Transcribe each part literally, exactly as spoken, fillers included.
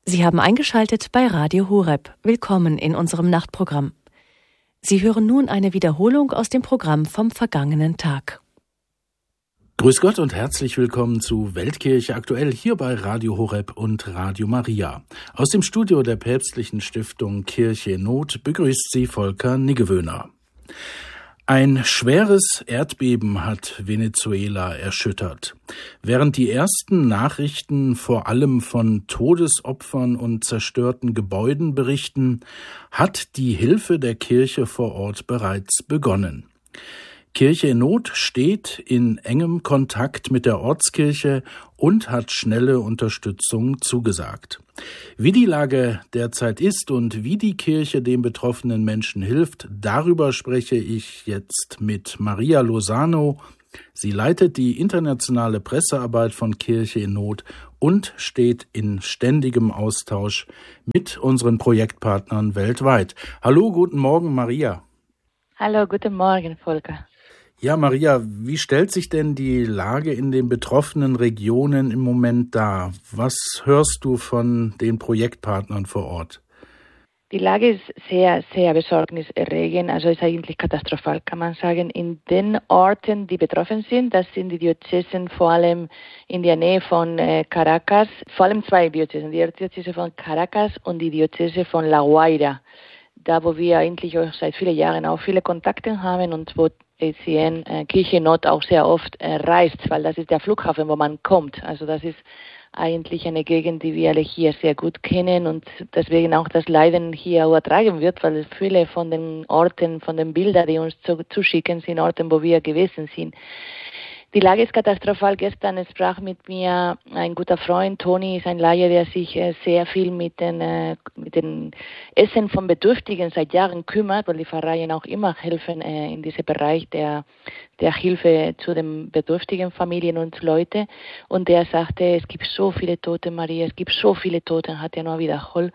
Sie haben eingeschaltet bei Radio Horeb. Willkommen in unserem Nachtprogramm. Sie hören nun eine Wiederholung aus dem Programm vom vergangenen Tag. Grüß Gott und herzlich willkommen zu Weltkirche aktuell hier bei Radio Horeb und Radio Maria. Aus dem Studio der Päpstlichen Stiftung Kirche in Not begrüßt Sie Volker Niggewöhner. Ein schweres Erdbeben hat Venezuela erschüttert. Während die ersten Nachrichten vor allem von Todesopfern und zerstörten Gebäuden berichten, hat die Hilfe der Kirche vor Ort bereits begonnen. Kirche in Not steht in engem Kontakt mit der Ortskirche und hat schnelle Unterstützung zugesagt. Wie die Lage derzeit ist und wie die Kirche den betroffenen Menschen hilft, darüber spreche ich jetzt mit Maria Lozano. Sie leitet die internationale Pressearbeit von Kirche in Not und steht in ständigem Austausch mit unseren Projektpartnern weltweit. Hallo, guten Morgen, Maria. Hallo, guten Morgen, Volker. Ja, Maria, wie stellt sich denn die Lage in den betroffenen Regionen im Moment dar? Was hörst du von den Projektpartnern vor Ort? Die Lage ist sehr, sehr besorgniserregend, also ist eigentlich katastrophal, kann man sagen. In den Orten, die betroffen sind, das sind die Diözesen vor allem in der Nähe von äh, Caracas, vor allem zwei Diözesen, die Diözese von Caracas und die Diözese von La Guaira, da wo wir eigentlich auch seit vielen Jahren auch viele Kontakte haben und wo Sie sehen, äh, Kirche in Not auch sehr oft äh, reist, weil das ist der Flughafen, wo man kommt. Also das ist eigentlich eine Gegend, die wir alle hier sehr gut kennen und deswegen auch das Leiden hier übertragen wird, weil viele von den Orten, von den Bildern, die uns zu, zuschicken, sind Orten, wo wir gewesen sind. Die Lage ist katastrophal. Gestern sprach mit mir ein guter Freund, Toni ist ein Laie, der sich sehr viel mit den, mit den Essen von Bedürftigen seit Jahren kümmert, weil die Pfarreien auch immer helfen in diesem Bereich der, der Hilfe zu den bedürftigen Familien und Leute. Und der sagte, es gibt so viele Tote, Maria, es gibt so viele Tote, hat er nur wiederholt.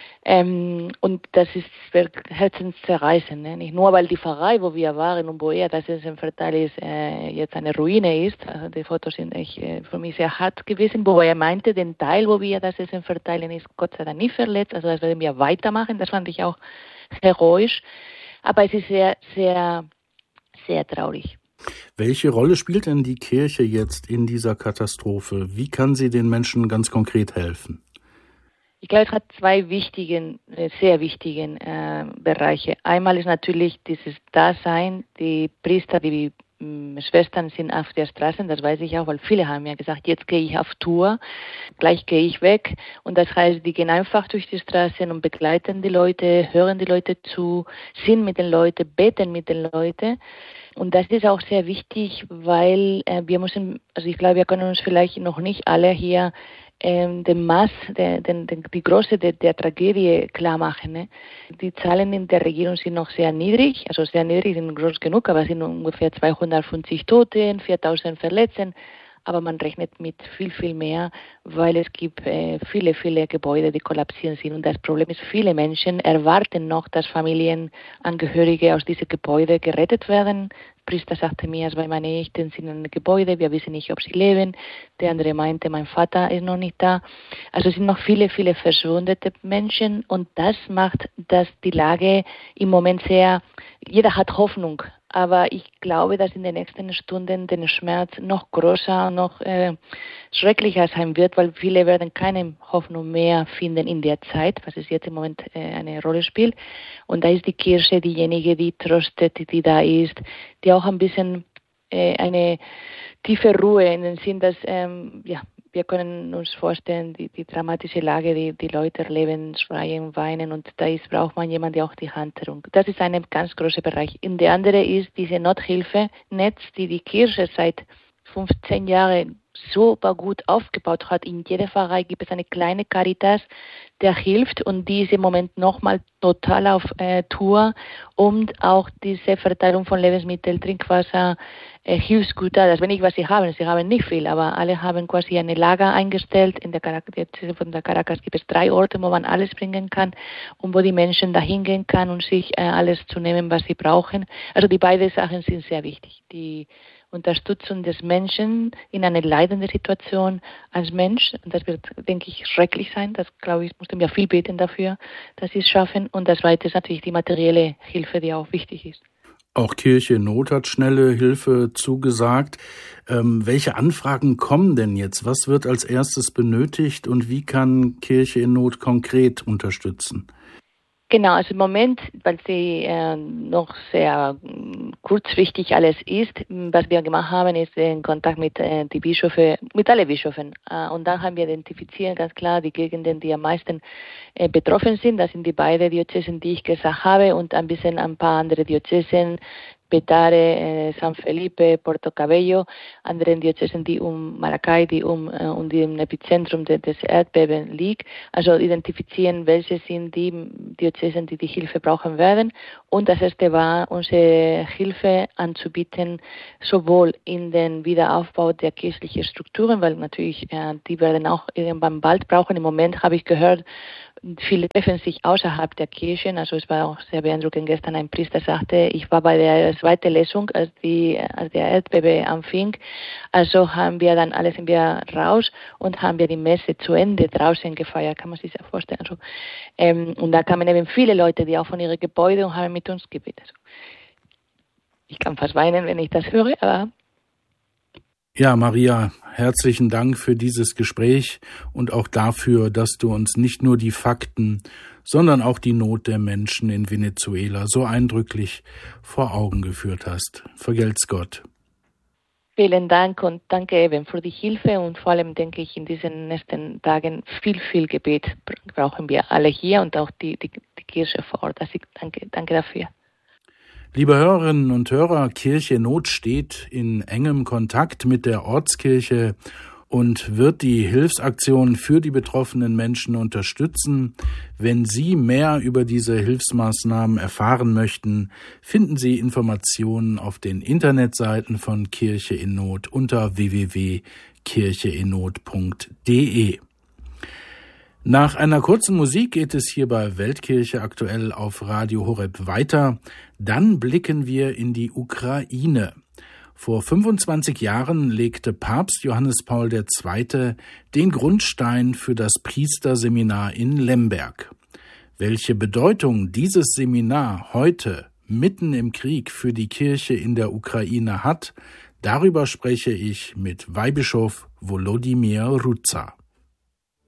Ähm, und das ist herzenszerreißend, ne? Nicht nur, weil die Pfarrei, wo wir waren und wo er das Essenverteil ist, äh, jetzt eine Ruine ist. Also die Fotos sind echt äh, für mich sehr hart gewesen, wobei er meinte, den Teil, wo wir das Essen verteilen, ist Gott sei Dank nicht verletzt. Also das werden wir weitermachen. Das fand ich auch heroisch. Aber es ist sehr, sehr, sehr traurig. Welche Rolle spielt denn die Kirche jetzt in dieser Katastrophe? Wie kann sie den Menschen ganz konkret helfen? Ich glaube, es hat zwei wichtigen, sehr wichtigen äh, Bereiche. Einmal ist natürlich dieses Dasein, die Priester, die mh, Schwestern sind auf der Straße, das weiß ich auch, weil viele haben mir gesagt, jetzt gehe ich auf Tour, gleich gehe ich weg. Und das heißt, die gehen einfach durch die Straßen und begleiten die Leute, hören die Leute zu, sind mit den Leuten, beten mit den Leuten. Und das ist auch sehr wichtig, weil äh, wir müssen, also ich glaube, wir können uns vielleicht noch nicht alle hier Ähm, den Maß, den, den, den, die Größe der, der Tragödie klar machen. Ne? Die Zahlen in der Regierung sind noch sehr niedrig, also sehr niedrig, sind groß genug, aber es sind ungefähr zweihundertfünfzig Tote, viertausend Verletzten. Aber man rechnet mit viel, viel mehr, weil es gibt äh, viele, viele Gebäude, die kollapsieren sind. Und das Problem ist, viele Menschen erwarten noch, dass Familienangehörige aus diesen Gebäuden gerettet werden. Der Priester sagte mir, bei meinen Eltern sind in einem Gebäude, wir wissen nicht, ob sie leben. Der andere meinte, mein Vater ist noch nicht da. Also es sind noch viele, viele verschwundene Menschen und das macht, dass die Lage im Moment sehr, jeder hat Hoffnung. Aber ich glaube, dass in den nächsten Stunden der Schmerz noch größer, noch äh, schrecklicher sein wird, weil viele werden keine Hoffnung mehr finden in der Zeit, was es jetzt im Moment äh, eine Rolle spielt. Und da ist die Kirche diejenige, die tröstet, die da ist, die auch ein bisschen äh, eine tiefe Ruhe in den Sinn, dass ähm, ja, wir können uns vorstellen, die, die dramatische Lage, die die Leute erleben, schreien, weinen und da ist, braucht man jemanden, der auch die Hand herum. Das ist ein ganz großer Bereich. Und der andere ist diese Nothilfe-Netz, die die Kirche seit fünfzehn Jahren super gut aufgebaut hat. In jeder Pfarrei gibt es eine kleine Caritas, der hilft und die ist im Moment nochmal total auf äh, Tour und auch diese Verteilung von Lebensmitteln, Trinkwasser, äh, Hilfsgüter, das wenig, was sie haben. Sie haben nicht viel, aber alle haben quasi eine Lager eingestellt. In der Caracas, von der Caracas gibt es drei Orte, wo man alles bringen kann und wo die Menschen da hingehen kann und sich äh, alles zu nehmen, was sie brauchen. Also die beiden Sachen sind sehr wichtig. Die Unterstützung des Menschen in einer leidenden Situation als Mensch. Und das wird, denke ich, schrecklich sein. Das, glaube ich, mussten wir viel beten dafür, dass sie es schaffen. Und das Zweite ist natürlich die materielle Hilfe, die auch wichtig ist. Auch Kirche in Not hat schnelle Hilfe zugesagt. Ähm, welche Anfragen kommen denn jetzt? Was wird als erstes benötigt und wie kann Kirche in Not konkret unterstützen? Genau, also im Moment, weil sie äh, noch sehr äh, kurzfristig alles ist, was wir gemacht haben, ist in Kontakt mit äh, die Bischöfe, mit allen Bischöfen. Äh, und dann haben wir identifiziert ganz klar die Gegenden, die am meisten äh, betroffen sind. Das sind die beiden Diözesen, die ich gesagt habe, und ein bisschen ein paar andere Diözesen, Petare, eh, San Felipe, Porto Cabello, anderen Diözesen, die um Maracay, die um, äh, um die im Epizentrum de, des Erdbebens liegt. Also identifizieren, welche sind die Diözesen, die die Hilfe brauchen werden. Und das erste war, unsere Hilfe anzubieten, sowohl in den Wiederaufbau der kirchlichen Strukturen, weil natürlich äh, die werden auch irgendwann bald brauchen. Im Moment habe ich gehört, viele treffen sich außerhalb der Kirchen. Also es war auch sehr beeindruckend. Gestern ein Priester sagte, ich war bei der zweiten Lesung, als, die, als der Erdbeben anfing. Also haben wir dann alle sind wir raus und haben wir die Messe zu Ende draußen gefeiert. Kann man sich das vorstellen? Also, ähm, und da kamen eben viele Leute, die auch von ihren Gebäuden und haben mit uns gebetet. Also, ich kann fast weinen, wenn ich das höre, aber... Ja, Maria, herzlichen Dank für dieses Gespräch und auch dafür, dass du uns nicht nur die Fakten, sondern auch die Not der Menschen in Venezuela so eindrücklich vor Augen geführt hast. Vergelt's Gott. Vielen Dank und danke eben für die Hilfe und vor allem denke ich, in diesen nächsten Tagen viel, viel Gebet brauchen wir alle hier und auch die, die, die Kirche vor Ort. Also danke, danke dafür. Liebe Hörerinnen und Hörer, Kirche in Not steht in engem Kontakt mit der Ortskirche und wird die Hilfsaktion für die betroffenen Menschen unterstützen. Wenn Sie mehr über diese Hilfsmaßnahmen erfahren möchten, finden Sie Informationen auf den Internetseiten von Kirche in Not unter w w w punkt kirche in not punkt d e. Nach einer kurzen Musik geht es hier bei Weltkirche aktuell auf Radio Horeb weiter. Dann blicken wir in die Ukraine. Vor fünfundzwanzig Jahren legte Papst Johannes Paul der Zweite den Grundstein für das Priesterseminar in Lemberg. Welche Bedeutung dieses Seminar heute mitten im Krieg für die Kirche in der Ukraine hat, darüber spreche ich mit Weihbischof Volodymyr Rudza.